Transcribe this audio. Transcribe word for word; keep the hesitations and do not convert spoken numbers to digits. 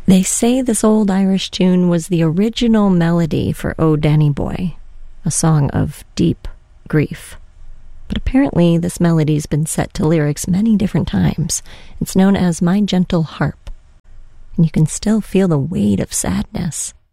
They say this old Irish tune was the original melody for "Oh Danny Boy," a song of deep grief. But apparently this melody's been set to lyrics many different times. It's known as "My Gentle Harp," and you can still feel the weight of sadness